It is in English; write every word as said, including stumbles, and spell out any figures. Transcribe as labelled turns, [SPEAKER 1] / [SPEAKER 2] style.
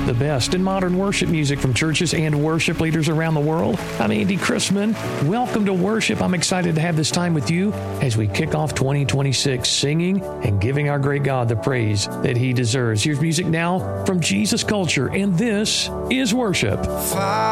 [SPEAKER 1] the best in modern worship music from churches and worship leaders around the world. I'm Andy Chrisman. Welcome to worship. I'm excited to have this time with you as we kick off twenty twenty-six, singing and giving our great God the praise that He deserves. Here's music now from Jesus Culture, and this is worship.